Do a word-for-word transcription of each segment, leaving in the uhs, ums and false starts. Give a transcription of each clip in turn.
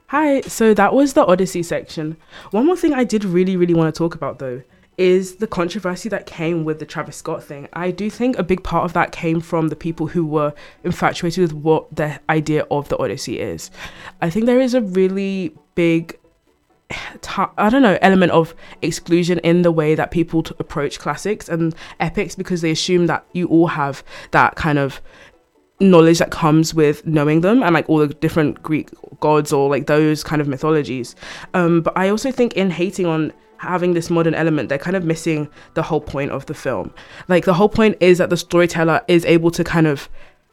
Hi, so that was the Odyssey section. One more thing I did really, really want to talk about though is the controversy that came with the Travis Scott thing. I do think a big part of that came from the people who were infatuated with what the idea of the Odyssey is. I think there is a really big, I don't know, element of exclusion in the way that people t- approach classics and epics because they assume that you all have that kind of knowledge that comes with knowing them and like all the different Greek gods or like those kind of mythologies. Um, but I also think in hating on having this modern element, they're kind of missing the whole point of the film. Like the whole point is that the storyteller is able to kind of,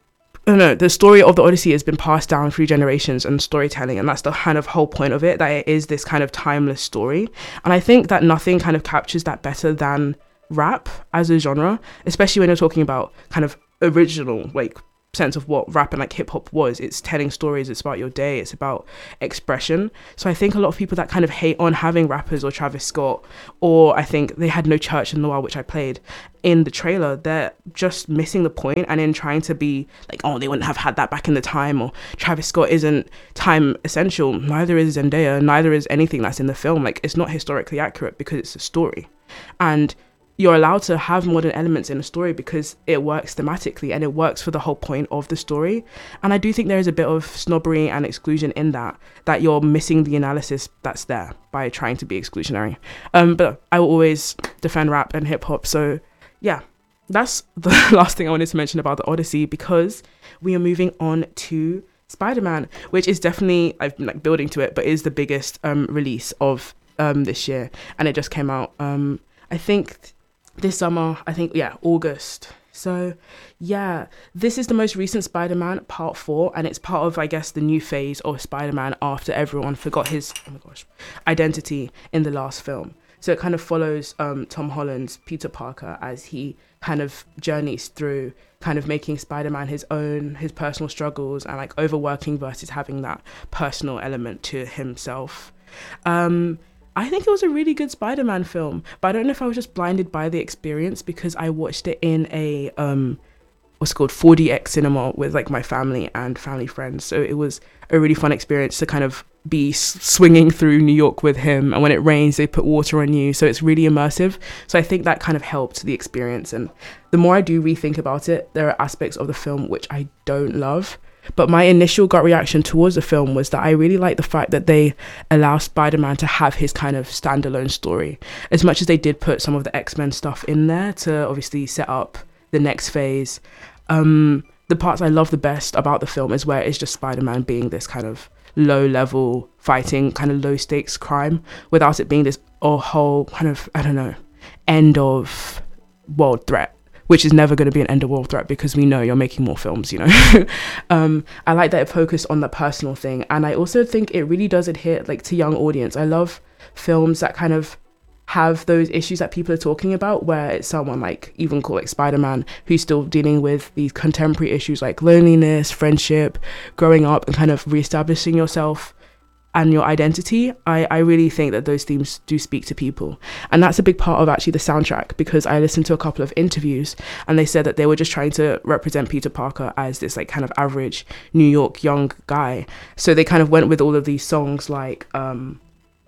I don't know, the story of the Odyssey has been passed down through generations and storytelling, and that's the kind of whole point of it, that it is this kind of timeless story. And I think that nothing kind of captures that better than rap as a genre, especially when you're talking about kind of original like sense of what rap and like hip hop was. It's telling stories, it's about your day, it's about expression. So I think a lot of people that kind of hate on having rappers or Travis Scott, or I think They Had No Church in the Wild, which I played in the trailer, they're just missing the point, and in trying to be like, oh, they wouldn't have had that back in the time, or Travis Scott isn't time essential, neither is Zendaya, neither is anything that's in the film. Like, it's not historically accurate because it's a story, and you're allowed to have modern elements in a story because it works thematically and it works for the whole point of the story. And I do think there is a bit of snobbery and exclusion in that, that you're missing the analysis that's there by trying to be exclusionary. Um, but I will always defend rap and hip hop. So yeah, that's the last thing I wanted to mention about the Odyssey, because we are moving on to Spider-Man, which is definitely, I've been like building to it, but is the biggest um, release of um, this year. And it just came out, um, I think, this summer, I think, yeah, August. So, yeah, this is the most recent Spider-Man, part four, and it's part of, I guess, the new phase of Spider-Man after everyone forgot his, oh my gosh, identity in the last film. So it kind of follows um, Tom Holland's Peter Parker as he kind of journeys through kind of making Spider-Man his own, his personal struggles, and like overworking versus having that personal element to himself. Um... I think it was a really good Spider-Man film, but I don't know if I was just blinded by the experience because I watched it in a, um, what's it called, four D X cinema with like my family and family friends. So it was a really fun experience to kind of be s- swinging through New York with him. And when it rains, they put water on you. So it's really immersive. So I think that kind of helped the experience. And the more I do rethink about it, there are aspects of the film which I don't love. But my initial gut reaction towards the film was that I really like the fact that they allow Spider-Man to have his kind of standalone story, as much as they did put some of the X-Men stuff in there to obviously set up the next phase. Um, the parts I love the best about the film is where it's just Spider-Man being this kind of low-level fighting, kind of low-stakes crime, without it being this oh, whole kind of, I don't know, end of world threat, which is never going to be an end of world threat because we know you're making more films, you know. um, I like that it focused on the personal thing. And I also think it really does adhere like to young audience. I love films that kind of have those issues that people are talking about, where it's someone like, even called like Spider-Man, who's still dealing with these contemporary issues like loneliness, friendship, growing up and kind of reestablishing yourself and your identity. I, I really think that those themes do speak to people. And that's a big part of actually the soundtrack, because I listened to a couple of interviews and they said that they were just trying to represent Peter Parker as this like kind of average New York young guy. So they kind of went with all of these songs like um,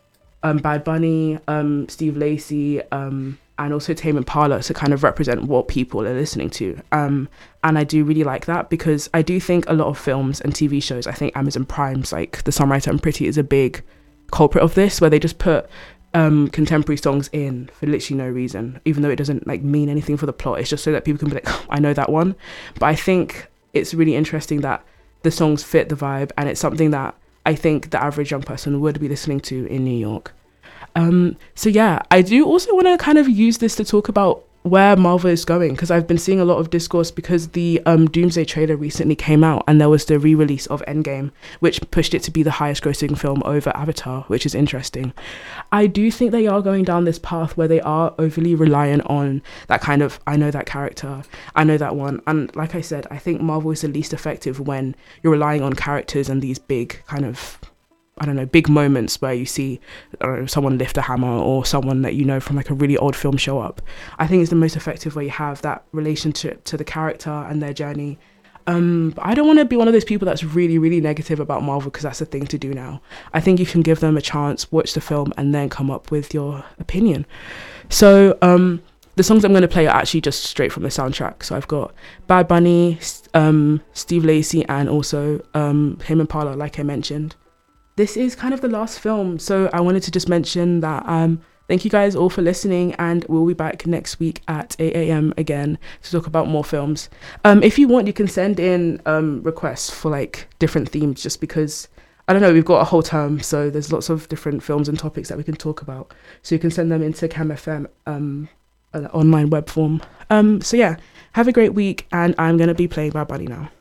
um, Bad Bunny, um, Steve Lacy, um, and also Tame Impala to kind of represent what people are listening to. Um, and I do really like that, because I do think a lot of films and T V shows, I think Amazon Prime's like The Songwriter and Pretty is a big culprit of this, where they just put um, contemporary songs in for literally no reason, even though it doesn't like mean anything for the plot. It's just so that people can be like, oh, I know that one. But I think it's really interesting that the songs fit the vibe, and it's something that I think the average young person would be listening to in New York. Um, so yeah, I do also want to kind of use this to talk about where Marvel is going, because I've been seeing a lot of discourse because the um, Doomsday trailer recently came out and there was the re-release of Endgame, which pushed it to be the highest grossing film over Avatar, which is interesting. I do think they are going down this path where they are overly reliant on that kind of, I know that character, I know that one. And like I said, I think Marvel is the least effective when you're relying on characters and these big kind of, I don't know, big moments where you see, I don't know, someone lift a hammer or someone that you know from like a really old film show up. I think it's the most effective where you have that relationship to the character and their journey. Um, but I don't want to be one of those people that's really, really negative about Marvel, because that's the thing to do now. I think you can give them a chance, watch the film, and then come up with your opinion. So um, the songs I'm going to play are actually just straight from the soundtrack. So I've got Bad Bunny, um, Steve Lacy, and also um, Tame Impala, like I mentioned. This is kind of the last film, so I wanted to just mention that um, thank you guys all for listening, and we'll be back next week at eight a.m. again to talk about more films. Um, if you want, you can send in um, requests for like different themes, just because, I don't know, we've got a whole term, so there's lots of different films and topics that we can talk about. So you can send them into Cam F M, um, an online web form. Um, so yeah, have a great week, and I'm going to be playing Bad Bunny now.